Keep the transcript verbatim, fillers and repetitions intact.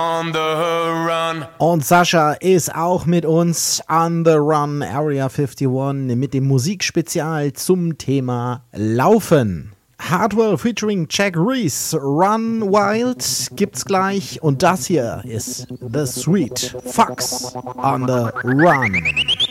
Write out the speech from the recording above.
On the run. Und Sascha ist auch mit uns on the run, Area einundfünfzig, mit dem Musikspezial zum Thema Laufen. Hardwell featuring Jack Reese, Run Wild gibt's gleich und das hier ist The Sweet Fox on the Run.